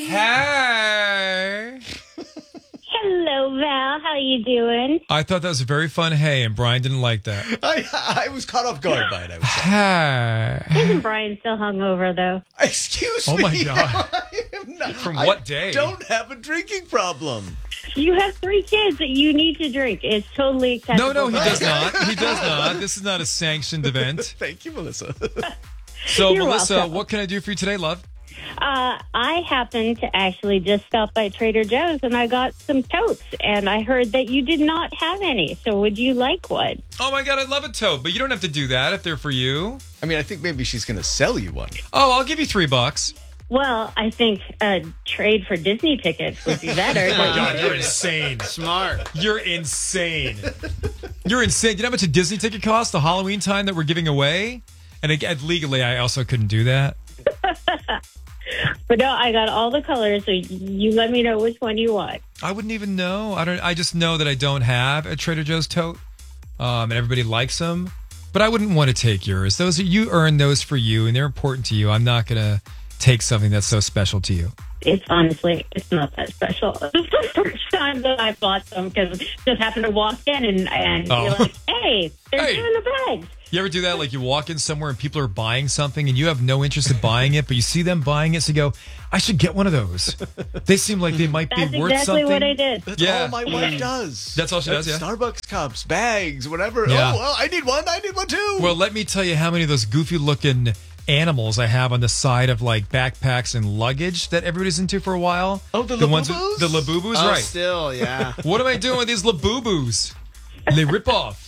Hey. Hello, Val. How you doing? I thought that was a very fun hey, and Brian didn't like that. I was caught off guard by it. I was Hey. Isn't Brian still hungover, though? Excuse me. Oh, my God. I am not, From what day? I don't have a drinking problem. You have 3 kids that you need to drink. It's totally acceptable. No, he does not. He does not. This is not a sanctioned event. Thank you, Melissa. So, You're Melissa, welcome. what can I do for you today, love? I happened to actually just stop by Trader Joe's and I got some totes, and I heard that you did not have any. So would you like one? Oh, my God, I'd love a tote, but you don't have to do that if they're for you. I mean, I think maybe she's going to sell you one. Oh, I'll give you $3. Well, I think a trade for Disney tickets would be better. Oh, my God, you're insane. Smart. You're insane. You're insane. You know how much a Disney ticket costs the Halloween time that we're giving away? And again, legally, I also couldn't do that. But no, I got all the colors, so you let me know which one you want. I wouldn't even know. I just know that I don't have a Trader Joe's tote, and everybody likes them. But I wouldn't want to take yours. Those you earn those for you, and they're important to you. I'm not gonna take something that's so special to you. It's honestly, it's not that special. This is the first time that I bought them because just happened to walk in and Oh. you're like, hey, they're Hey. doing the bags. You ever do that? Like you walk in somewhere and people are buying something and you have no interest in buying it, but you see them buying it, so you go, I should get one of those. They seem like they might That's be worth exactly something. what I did. That's Yeah. all my wife does. That's all she does, yeah. Starbucks cups, bags, whatever. Yeah. Oh, well, I need one. I need one too. Well, let me tell you how many of those goofy looking animals I have on the side of like backpacks and luggage that everybody's into for a while. Oh, the ones Labubus? the Labubus, Oh, right. still, yeah. What am I doing with these Labubus? They rip off.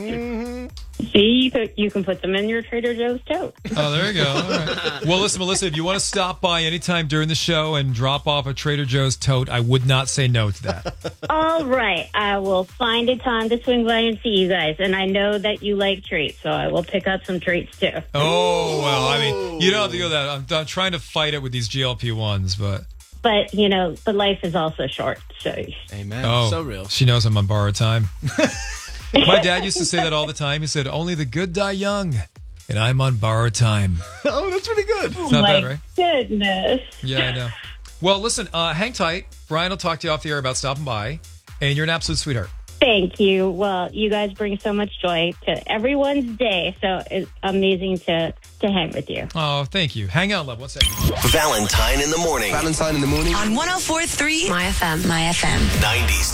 See, you can put them in your Trader Joe's tote. Oh, there you go. All right. Well, listen, Melissa, if you want to stop by anytime during the show and drop off a Trader Joe's tote, I would not say no to that. All right, I will find a time to swing by and see you guys. And I know that you like treats, so I will pick up some treats too. Oh, well, I mean, you don't have to go that. I'm trying to fight it with these GLP-1s, but... But, but life is also short, so... Amen. Oh, So real. She knows I'm on borrowed time. My dad used to say that all the time. He said, only the good die young, and I'm on borrowed time. Oh, that's pretty good. It's not my bad, right? goodness. Yeah, I know. Well, listen, hang tight. Brian will talk to you off the air about stopping by, and you're an absolute sweetheart. Thank you. Well, you guys bring so much joy to everyone's day, so it's amazing to hang with you. Oh, thank you. Hang on, love. 1 second. Valentine in the morning. Valentine in the morning. On 104.3 My FM. My FM. 90s